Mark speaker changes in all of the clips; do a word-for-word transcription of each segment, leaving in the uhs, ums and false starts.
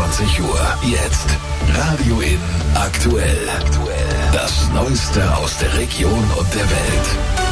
Speaker 1: einundzwanzig Uhr. Jetzt Radio In aktuell. Das Neueste aus der Region und der Welt.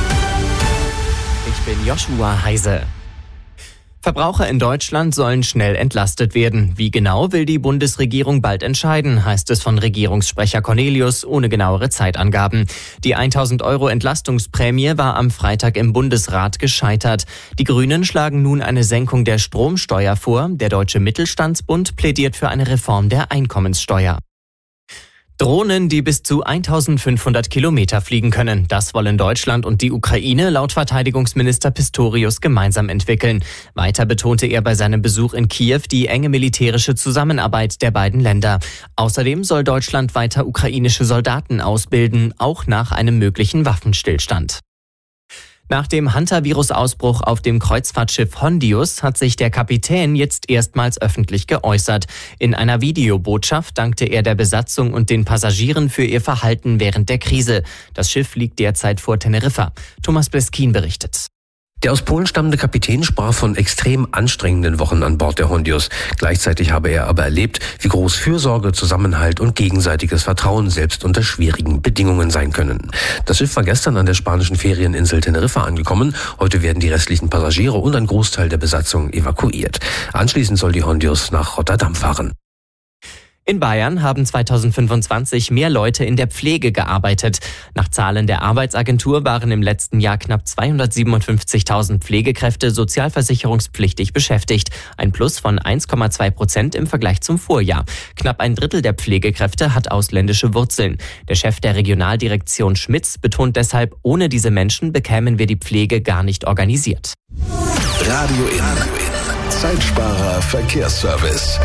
Speaker 2: Ich bin Joshua Heise. Verbraucher in Deutschland sollen schnell entlastet werden. Wie genau, will die Bundesregierung bald entscheiden, heißt es von Regierungssprecher Cornelius ohne genauere Zeitangaben. Die tausend Euro Entlastungsprämie war am Freitag im Bundesrat gescheitert. Die Grünen schlagen nun eine Senkung der Stromsteuer vor. Der Deutsche Mittelstandsbund plädiert für eine Reform der Einkommenssteuer. Drohnen, die bis zu eintausendfünfhundert Kilometer fliegen können. Das wollen Deutschland und die Ukraine laut Verteidigungsminister Pistorius gemeinsam entwickeln. Weiter betonte er bei seinem Besuch in Kiew die enge militärische Zusammenarbeit der beiden Länder. Außerdem soll Deutschland weiter ukrainische Soldaten ausbilden, auch nach einem möglichen Waffenstillstand. Nach dem Hantavirus-Ausbruch auf dem Kreuzfahrtschiff Hondius hat sich der Kapitän jetzt erstmals öffentlich geäußert. In einer Videobotschaft dankte er der Besatzung und den Passagieren für ihr Verhalten während der Krise. Das Schiff liegt derzeit vor Teneriffa. Thomas Bleskin berichtet.
Speaker 3: Der aus Polen stammende Kapitän sprach von extrem anstrengenden Wochen an Bord der Hondius. Gleichzeitig habe er aber erlebt, wie groß Fürsorge, Zusammenhalt und gegenseitiges Vertrauen selbst unter schwierigen Bedingungen sein können. Das Schiff war gestern an der spanischen Ferieninsel Teneriffa angekommen. Heute werden die restlichen Passagiere und ein Großteil der Besatzung evakuiert. Anschließend soll die Hondius nach Rotterdam fahren.
Speaker 2: In Bayern haben zweitausendfünfundzwanzig mehr Leute in der Pflege gearbeitet. Nach Zahlen der Arbeitsagentur waren im letzten Jahr knapp zweihundertsiebenundfünfzigtausend Pflegekräfte sozialversicherungspflichtig beschäftigt. Ein Plus von eins Komma zwei Prozent im Vergleich zum Vorjahr. Knapp ein Drittel der Pflegekräfte hat ausländische Wurzeln. Der Chef der Regionaldirektion Schmitz betont deshalb, ohne diese Menschen bekämen wir die Pflege gar nicht organisiert.
Speaker 1: Radio In. Zeitsparer Verkehrsservice.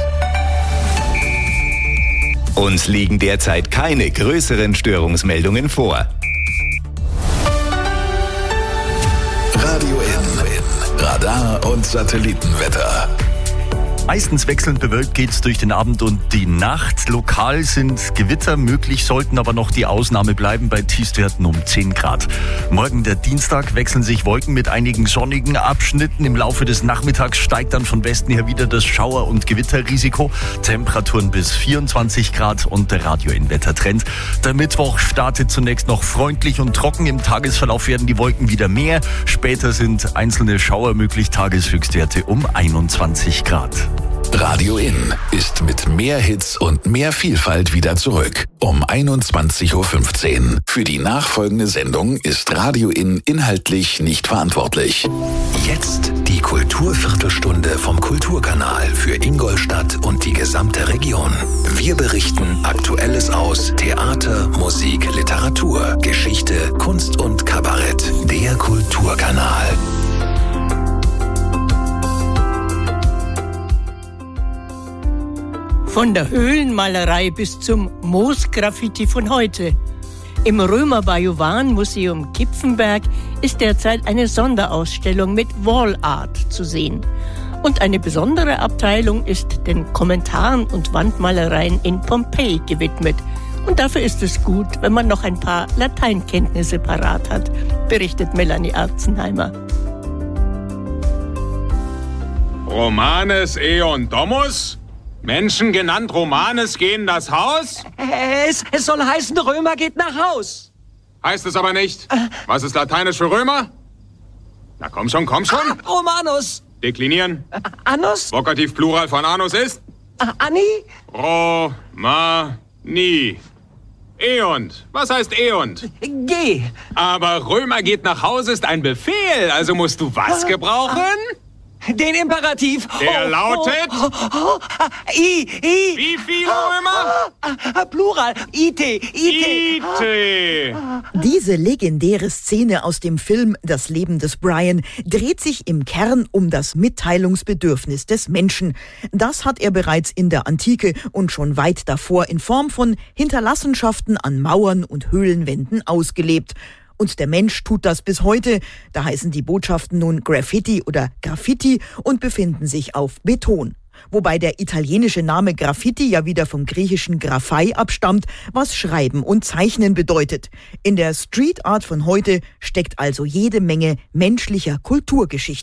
Speaker 4: Uns liegen derzeit keine größeren Störungsmeldungen vor.
Speaker 1: Radio In. Radar und Satellitenwetter.
Speaker 5: Meistens wechselnd bewölkt geht's durch den Abend und die Nacht. Lokal sind Gewitter möglich, sollten aber noch die Ausnahme bleiben bei Tiefstwerten um zehn Grad. Morgen der Dienstag wechseln sich Wolken mit einigen sonnigen Abschnitten. Im Laufe des Nachmittags steigt dann von Westen her wieder das Schauer- und Gewitterrisiko. Temperaturen bis vierundzwanzig Grad und der Radio in Wettertrend. Der Mittwoch startet zunächst noch freundlich und trocken. Im Tagesverlauf werden die Wolken wieder mehr. Später sind einzelne Schauer möglich. Tageshöchstwerte um einundzwanzig Grad.
Speaker 1: Radio In ist mit mehr Hits und mehr Vielfalt wieder zurück. Um einundzwanzig Uhr fünfzehn. Für die nachfolgende Sendung ist Radio In inhaltlich nicht verantwortlich. Jetzt die Kulturviertelstunde vom Kulturkanal für Ingolstadt und die gesamte Region. Wir berichten Aktuelles aus Theater, Musik, Literatur, Geschichte, Kunst und Kabarett. Der Kulturkanal.
Speaker 6: Von der Höhlenmalerei bis zum Moosgraffiti von heute. Im Römer-Bajowan-Museum Kipfenberg ist derzeit eine Sonderausstellung mit Wall Art zu sehen. Und eine besondere Abteilung ist den Kommentaren und Wandmalereien in Pompeji gewidmet. Und dafür ist es gut, wenn man noch ein paar Lateinkenntnisse parat hat, berichtet Melanie Arzenheimer.
Speaker 7: Romanes eon domus? Menschen genannt Romanes gehen das Haus?
Speaker 8: Es, es soll heißen, Römer geht nach Haus.
Speaker 7: Heißt es aber nicht. Was ist Lateinisch für Römer? Na komm schon, komm schon.
Speaker 8: Ah, Romanus.
Speaker 7: Deklinieren.
Speaker 8: Äh, Annus.
Speaker 7: Vokativ Plural von Anus ist?
Speaker 8: Äh, Anni.
Speaker 7: Romani. Eont. Was heißt Eont?
Speaker 8: Geh.
Speaker 7: Aber Römer geht nach Hause ist ein Befehl, also musst du was gebrauchen?
Speaker 8: Den Imperativ.
Speaker 7: Der
Speaker 8: oh,
Speaker 7: lautet?
Speaker 8: Oh, oh, oh, I, I.
Speaker 7: Wie viele Römer?
Speaker 8: Ah, Plural. Ite, Ite.
Speaker 7: Ite.
Speaker 9: Diese legendäre Szene aus dem Film Das Leben des Brian dreht sich im Kern um das Mitteilungsbedürfnis des Menschen. Das hat er bereits in der Antike und schon weit davor in Form von Hinterlassenschaften an Mauern und Höhlenwänden ausgelebt. Und der Mensch tut das bis heute. Da heißen die Botschaften nun Graffiti oder Graffiti und befinden sich auf Beton. Wobei der italienische Name Graffiti ja wieder vom griechischen Graphai abstammt, was Schreiben und Zeichnen bedeutet. In der Street Art von heute steckt also jede Menge menschlicher Kulturgeschichte.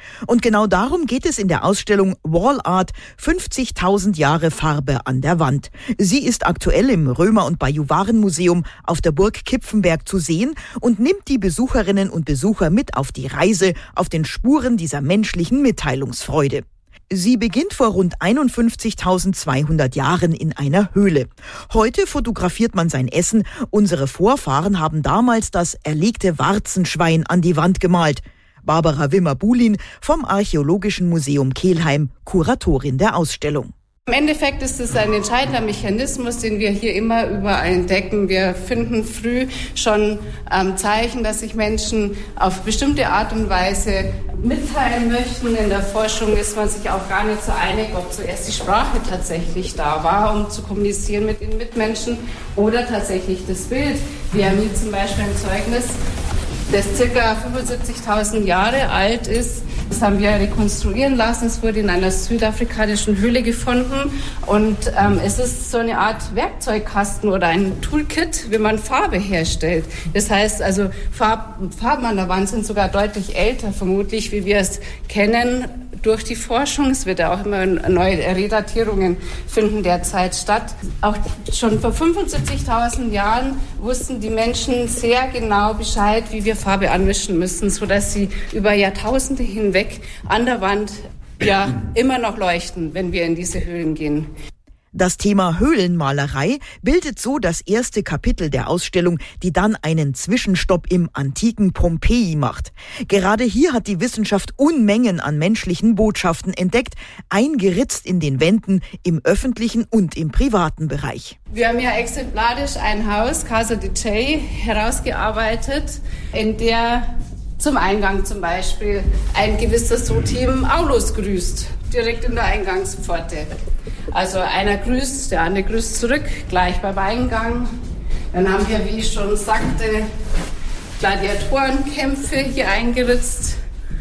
Speaker 9: Und genau darum geht es in der Ausstellung Wall Art fünfzigtausend Jahre Farbe an der Wand. Sie ist aktuell im Römer- und Bajuwaren-Museum auf der Burg Kipfenberg zu sehen und nimmt die Besucherinnen und Besucher mit auf die Reise auf den Spuren dieser menschlichen Mitteilungsfreude. Sie beginnt vor rund einundfünfzigtausendzweihundert Jahren in einer Höhle. Heute fotografiert man sein Essen. Unsere Vorfahren haben damals das erlegte Warzenschwein an die Wand gemalt. Barbara Wimmer-Bulin vom Archäologischen Museum Kelheim, Kuratorin der Ausstellung.
Speaker 10: Im Endeffekt ist es ein entscheidender Mechanismus, den wir hier immer überall entdecken. Wir finden früh schon ähm, Zeichen, dass sich Menschen auf bestimmte Art und Weise mitteilen möchten. In der Forschung ist man sich auch gar nicht so einig, ob zuerst die Sprache tatsächlich da war, um zu kommunizieren mit den Mitmenschen, oder tatsächlich das Bild. Wir haben hier zum Beispiel ein Zeugnis, das ca. fünfundsiebzigtausend Jahre alt ist. Das haben wir rekonstruieren lassen. Es wurde in einer südafrikanischen Höhle gefunden. Und ähm, es ist so eine Art Werkzeugkasten oder ein Toolkit, wie man Farbe herstellt. Das heißt also, Farb, Farben an der Wand sind sogar deutlich älter, vermutlich, wie wir es kennen durch die Forschung. Es wird ja auch immer neue Redatierungen finden derzeit statt. Auch schon vor fünfundsiebzigtausend Jahren wussten die Menschen sehr genau Bescheid, wie wir Farbe anmischen müssen, sodass sie über Jahrtausende hinweg an der Wand ja immer noch leuchten, wenn wir in diese Höhlen gehen.
Speaker 9: Das Thema Höhlenmalerei bildet so das erste Kapitel der Ausstellung, die dann einen Zwischenstopp im antiken Pompeji macht. Gerade hier hat die Wissenschaft Unmengen an menschlichen Botschaften entdeckt, eingeritzt in den Wänden im öffentlichen und im privaten Bereich.
Speaker 10: Wir haben ja exemplarisch ein Haus, Casa di Cei, herausgearbeitet, in der zum Eingang zum Beispiel ein gewisser Sotim Aulus grüßt, direkt in der Eingangspforte. Also einer grüßt, der andere grüßt zurück, gleich beim Eingang. Dann haben wir, wie ich schon sagte, Gladiatorenkämpfe hier eingeritzt.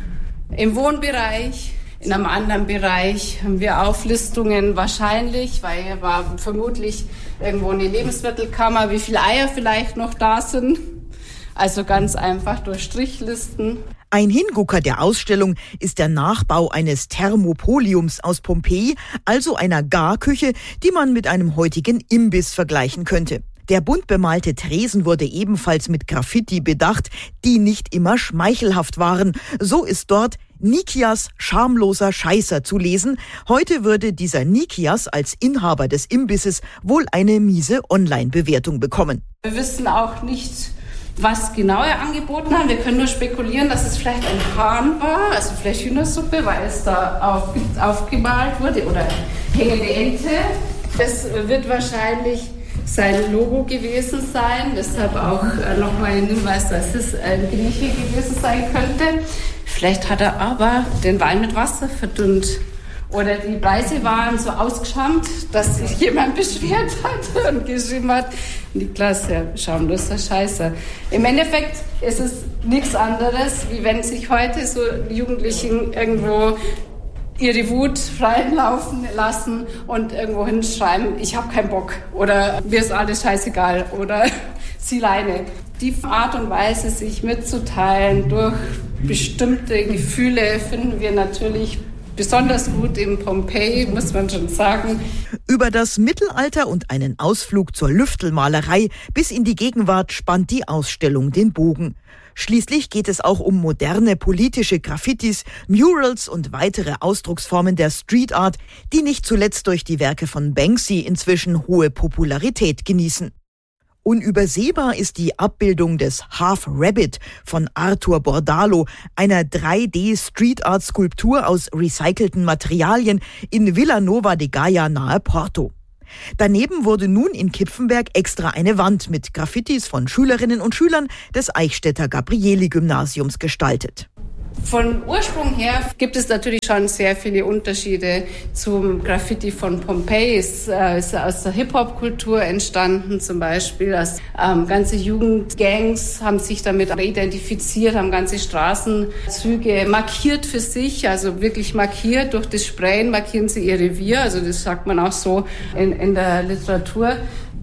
Speaker 10: Im Wohnbereich, in einem anderen Bereich haben wir Auflistungen wahrscheinlich, weil hier war vermutlich irgendwo eine Lebensmittelkammer, wie viele Eier vielleicht noch da sind. Also ganz einfach durch Strichlisten.
Speaker 9: Ein Hingucker der Ausstellung ist der Nachbau eines Thermopoliums aus Pompeji, also einer Garküche, die man mit einem heutigen Imbiss vergleichen könnte. Der bunt bemalte Tresen wurde ebenfalls mit Graffiti bedacht, die nicht immer schmeichelhaft waren. So ist dort Nikias schamloser Scheißer zu lesen. Heute würde dieser Nikias als Inhaber des Imbisses wohl eine miese Online-Bewertung bekommen.
Speaker 10: Wir wissen auch nicht, was genau er angeboten hat. Wir können nur spekulieren, dass es vielleicht ein Hahn war, also vielleicht Hühnersuppe, weil es da auf, aufgemalt wurde, oder hängende Ente. Das wird wahrscheinlich sein Logo gewesen sein, deshalb auch nochmal ein Hinweis, dass es ein Grieche gewesen sein könnte. Vielleicht hat er aber den Wein mit Wasser verdünnt. Oder die Preise waren so ausgeschammt, dass sich jemand beschwert hat und geschrieben hat, Niklas, ja, schamloser Scheißer. Im Endeffekt ist es nichts anderes, wie wenn sich heute so Jugendlichen irgendwo ihre Wut freien laufen lassen und irgendwo hinschreiben, ich habe keinen Bock oder mir ist alles scheißegal oder sie leine. Die Art und Weise, sich mitzuteilen durch bestimmte Gefühle, finden wir natürlich besonders gut in Pompeji, muss man schon sagen.
Speaker 9: Über das Mittelalter und einen Ausflug zur Lüftelmalerei bis in die Gegenwart spannt die Ausstellung den Bogen. Schließlich geht es auch um moderne politische Graffitis, Murals und weitere Ausdrucksformen der Street Art, die nicht zuletzt durch die Werke von Banksy inzwischen hohe Popularität genießen. Unübersehbar ist die Abbildung des Half Rabbit von Arthur Bordalo, einer drei D-Street-Art-Skulptur aus recycelten Materialien in Villanova de Gaia nahe Porto. Daneben wurde nun in Kipfenberg extra eine Wand mit Graffitis von Schülerinnen und Schülern des Eichstätter Gabrieli-Gymnasiums gestaltet.
Speaker 10: Von Ursprung her gibt es natürlich schon sehr viele Unterschiede zum Graffiti von Pompeji. Es ist aus der Hip-Hop-Kultur entstanden zum Beispiel. Das, ähm, ganze Jugendgangs haben sich damit identifiziert, haben ganze Straßenzüge markiert für sich, also wirklich markiert. Durch das Sprayen markieren sie ihr Revier, also das sagt man auch so in, in der Literatur.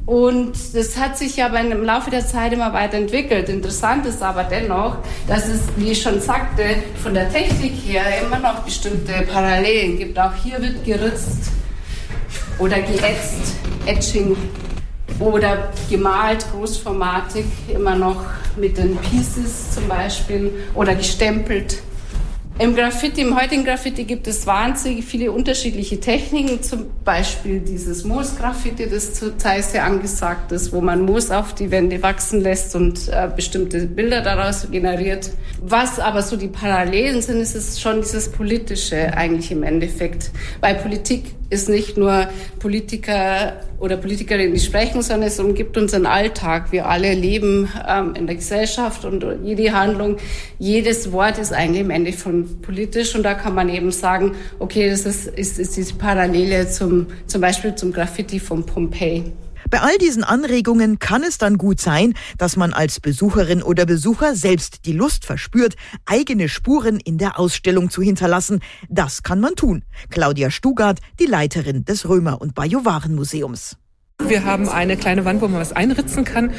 Speaker 10: Und das hat sich aber im Laufe der Zeit immer weiterentwickelt. Interessant ist aber dennoch, dass es, wie ich schon sagte, von der Technik her immer noch bestimmte Parallelen gibt. Auch hier wird geritzt oder geätzt, Etching oder gemalt, großformatig, immer noch mit den Pieces zum Beispiel oder gestempelt. Im Graffiti, im heutigen Graffiti gibt es wahnsinnig viele unterschiedliche Techniken, zum Beispiel dieses Moos-Graffiti, das zurzeit sehr angesagt ist, wo man Moos auf die Wände wachsen lässt und äh, bestimmte Bilder daraus generiert. Was aber so die Parallelen sind, ist es schon dieses Politische eigentlich im Endeffekt, weil Politik ist nicht nur Politiker oder Politikerinnen, die sprechen, sondern es umgibt unseren Alltag. Wir alle leben ähm, in der Gesellschaft und jede Handlung, jedes Wort ist eigentlich im Ende von politisch und da kann man eben sagen, okay, das ist, ist, ist diese Parallele zum, zum Beispiel zum Graffiti von Pompeji.
Speaker 9: Bei all diesen Anregungen kann es dann gut sein, dass man als Besucherin oder Besucher selbst die Lust verspürt, eigene Spuren in der Ausstellung zu hinterlassen. Das kann man tun. Claudia Stugart, die Leiterin des Römer- und Bajuwaren-Museums.
Speaker 11: Wir haben eine kleine Wand, wo man was einritzen kann.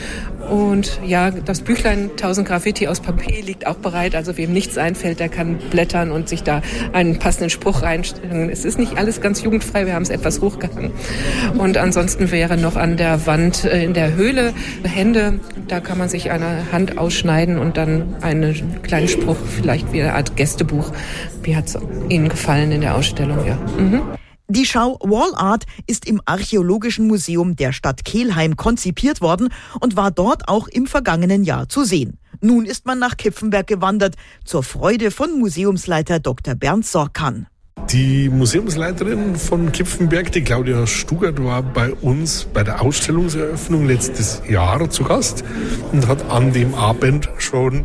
Speaker 11: Und ja, das Büchlein tausend Graffiti aus Pompeji liegt auch bereit. Also wem nichts einfällt, der kann blättern und sich da einen passenden Spruch reinstellen. Es ist nicht alles ganz jugendfrei, wir haben es etwas hochgehangen. Und ansonsten wäre noch an der Wand in der Höhle Hände. Da kann man sich eine Hand ausschneiden und dann einen kleinen Spruch, vielleicht wie eine Art Gästebuch. Wie hat es Ihnen gefallen in der Ausstellung? Ja. Mhm.
Speaker 9: Die Schau Wall Art ist im Archäologischen Museum der Stadt Kelheim konzipiert worden und war dort auch im vergangenen Jahr zu sehen. Nun ist man nach Kipfenberg gewandert, zur Freude von Museumsleiter Doktor Bernd Sorkan.
Speaker 12: Die Museumsleiterin von Kipfenberg, die Claudia Stugart, war bei uns bei der Ausstellungseröffnung letztes Jahr zu Gast und hat an dem Abend schon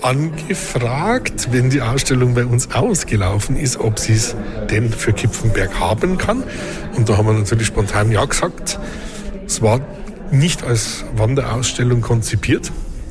Speaker 12: angefragt, wenn die Ausstellung bei uns ausgelaufen ist, ob sie es denn für Kipfenberg haben kann. Und da haben wir natürlich spontan ja gesagt. Es war nicht als Wanderausstellung konzipiert.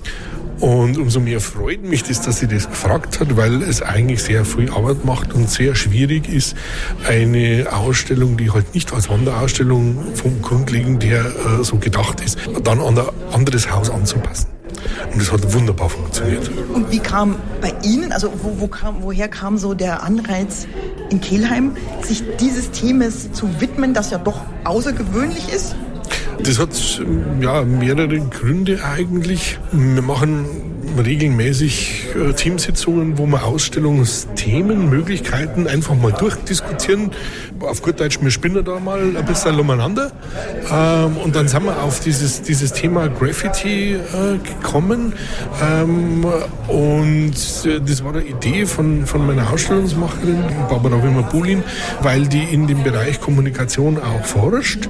Speaker 12: Und umso mehr freut mich das, dass sie das gefragt hat, weil es eigentlich sehr viel Arbeit macht und sehr schwierig ist, eine Ausstellung, die halt nicht als Wanderausstellung vom Grundlegend her äh, so gedacht ist, dann an ein anderes Haus anzupassen. Und das hat wunderbar funktioniert.
Speaker 9: Und wie kam bei Ihnen, also wo, wo kam, woher kam so der Anreiz in Kelheim, sich dieses Themas zu widmen, das ja doch außergewöhnlich ist?
Speaker 12: Das hat ja mehrere Gründe eigentlich. Wir machen regelmäßig äh, Teamsitzungen, wo wir Ausstellungsthemen, Möglichkeiten einfach mal durchdiskutieren. Auf gut Deutsch, wir spinnen da mal ein bisschen umeinander. Ähm, und dann sind wir auf dieses, dieses Thema Graffiti äh, gekommen. Ähm, und äh, das war eine Idee von, von meiner Ausstellungsmacherin, Barbara Wimmer-Bulin, weil die in dem Bereich Kommunikation auch forscht.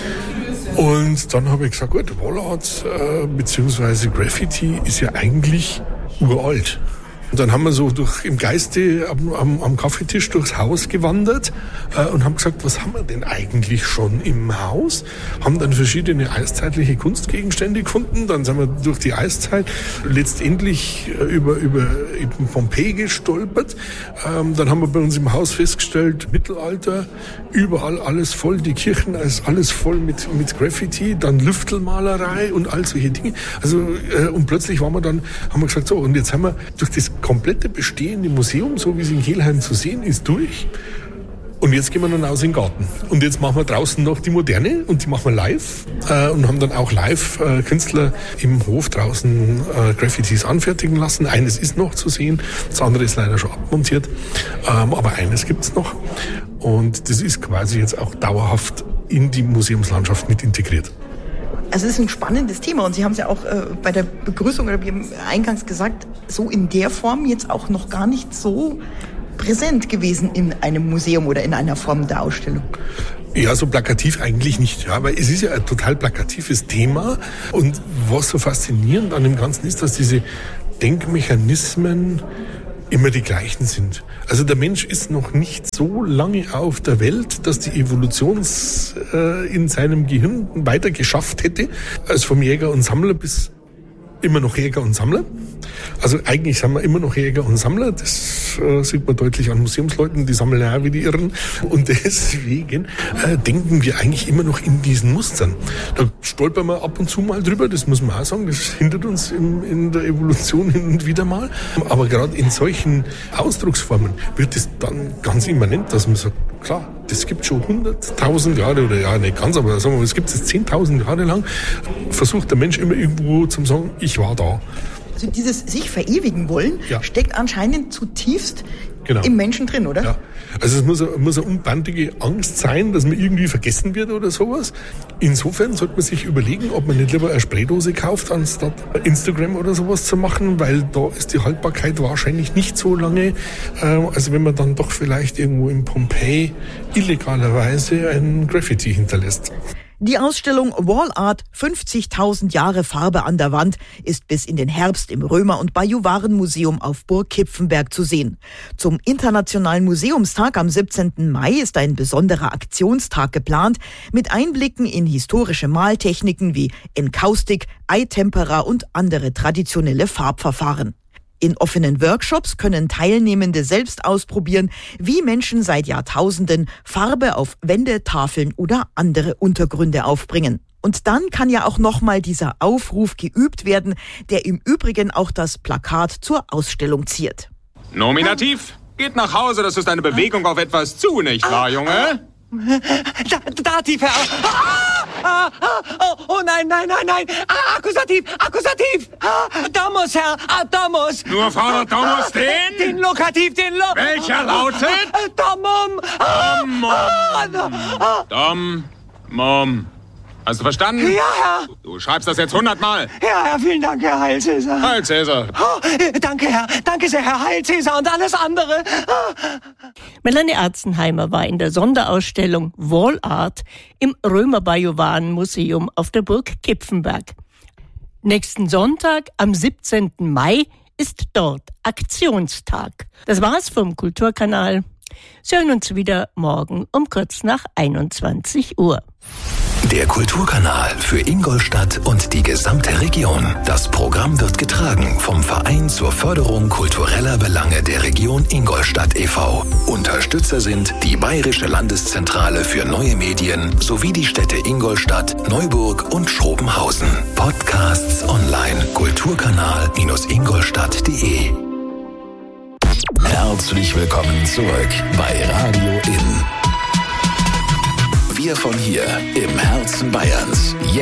Speaker 12: Und dann habe ich gesagt, gut, Wallart äh, bzw. Graffiti ist ja eigentlich uralt. Und dann haben wir so durch im Geiste am, am, am Kaffeetisch durchs Haus gewandert äh, und haben gesagt, was haben wir denn eigentlich schon im Haus? Haben dann verschiedene eiszeitliche Kunstgegenstände gefunden. Dann sind wir durch die Eiszeit letztendlich äh, über, über eben Pompeji gestolpert. Ähm, dann haben wir bei uns im Haus festgestellt, Mittelalter, überall alles voll, die Kirchen, alles voll mit, mit Graffiti, dann Lüftelmalerei und all solche Dinge. Also, äh, und plötzlich waren wir dann, haben wir gesagt, so, und jetzt haben wir durch das komplette bestehende Museum, so wie es in Kelheim zu sehen ist, durch. Und jetzt gehen wir dann aus in den Garten. Und jetzt machen wir draußen noch die Moderne und die machen wir live. Äh, und haben dann auch live äh, Künstler im Hof draußen äh, Graffitis anfertigen lassen. Eines ist noch zu sehen, das andere ist leider schon abmontiert. Ähm, aber eines gibt's noch. Und das ist quasi jetzt auch dauerhaft in die Museumslandschaft mit integriert.
Speaker 9: Also es ist ein spannendes Thema und Sie haben es ja auch äh, bei der Begrüßung oder wie im eingangs gesagt, so in der Form jetzt auch noch gar nicht so präsent gewesen in einem Museum oder in einer Form der Ausstellung.
Speaker 12: Ja, so plakativ eigentlich nicht, ja, weil es ist ja ein total plakatives Thema und was so faszinierend an dem Ganzen ist, dass diese Denkmechanismen immer die gleichen sind. Also der Mensch ist noch nicht so lange auf der Welt, dass die Evolution äh, in seinem Gehirn weiter geschafft hätte, als vom Jäger und Sammler bis immer noch Jäger und Sammler. Also eigentlich sind wir immer noch Jäger und Sammler. Das äh, sieht man deutlich an Museumsleuten, die sammeln ja auch wie die Irren. Und deswegen äh, denken wir eigentlich immer noch in diesen Mustern. Da stolpern wir ab und zu mal drüber, das muss man auch sagen. Das hindert uns im, in der Evolution hin und wieder mal. Aber gerade in solchen Ausdrucksformen wird es dann ganz immanent, dass man sagt, klar, das gibt schon hunderttausend Jahre, oder ja, nicht ganz, aber sagen wir mal, es gibt es zehntausend Jahre lang, versucht der Mensch immer irgendwo zu sagen, ich war da.
Speaker 9: Also dieses sich verewigen wollen, ja, steckt anscheinend zutiefst genau. im Menschen drin, oder?
Speaker 12: Ja. Also es muss eine, muss eine unbandige Angst sein, dass man irgendwie vergessen wird oder sowas. Insofern sollte man sich überlegen, ob man nicht lieber eine Spraydose kauft, anstatt Instagram oder sowas zu machen, weil da ist die Haltbarkeit wahrscheinlich nicht so lange, äh, als wenn man dann doch vielleicht irgendwo in Pompeji illegalerweise ein Graffiti hinterlässt.
Speaker 9: Die Ausstellung Wall Art fünfzigtausend Jahre Farbe an der Wand ist bis in den Herbst im Römer- und Bajuwaren-Museum auf Burg Kipfenberg zu sehen. Zum Internationalen Museumstag am siebzehnten Mai ist ein besonderer Aktionstag geplant mit Einblicken in historische Maltechniken wie Enkaustik, Eitempera und andere traditionelle Farbverfahren. In offenen Workshops können Teilnehmende selbst ausprobieren, wie Menschen seit Jahrtausenden Farbe auf Wände, Tafeln oder andere Untergründe aufbringen. Und dann kann ja auch nochmal dieser Aufruf geübt werden, der im Übrigen auch das Plakat zur Ausstellung ziert.
Speaker 7: Nominativ. Geht nach Hause, das ist eine Bewegung auf etwas zu, nicht wahr, Junge?
Speaker 8: Da, Dativ, Herr. Ah, ah, ah, oh, oh nein, nein, nein, nein. Ah, Akkusativ, Akkusativ. Ah, Domus, Herr. Ah, Domus.
Speaker 7: Nur vorne Domus den?
Speaker 8: Den Lokativ, den Lo...
Speaker 7: Welcher lautet?
Speaker 8: Domum. Ah,
Speaker 7: Domum.
Speaker 8: Ah,
Speaker 7: Dom, Mom. Hast du verstanden?
Speaker 8: Ja, Herr.
Speaker 7: Du schreibst das jetzt hundertmal.
Speaker 8: Ja, Herr, vielen Dank, Herr Heil Cäsar.
Speaker 7: Heil Cäsar.
Speaker 8: Oh, danke, Herr. Danke sehr, Herr Heil Cäsar und alles andere.
Speaker 6: Melanie Arzenheimer war in der Sonderausstellung Wall Art im Römer-Bajuwaren-Museum auf der Burg Kipfenberg. Nächsten Sonntag, am siebzehnten Mai, ist dort Aktionstag. Das war's vom Kulturkanal. Sie hören uns wieder morgen um kurz nach einundzwanzig Uhr.
Speaker 1: Der Kulturkanal für Ingolstadt und die gesamte Region. Das Programm wird getragen vom Verein zur Förderung kultureller Belange der Region Ingolstadt e V Unterstützer sind die Bayerische Landeszentrale für neue Medien sowie die Städte Ingolstadt, Neuburg und Schrobenhausen. Podcasts online kulturkanal-ingolstadt punkt de. Herzlich willkommen zurück bei Radio In. Wir von hier im Herzen Bayerns.